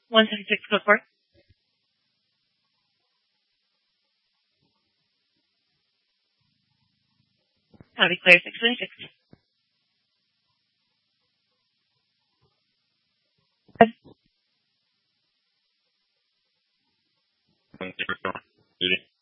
176 code 4. I'll be clear 626. Duty.